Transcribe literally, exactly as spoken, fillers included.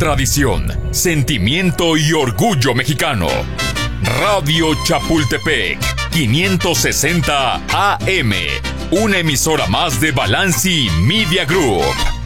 tradición, sentimiento y orgullo mexicano. Radio Chapultepec, quinientos sesenta A M, una emisora más de Balanci Media Group.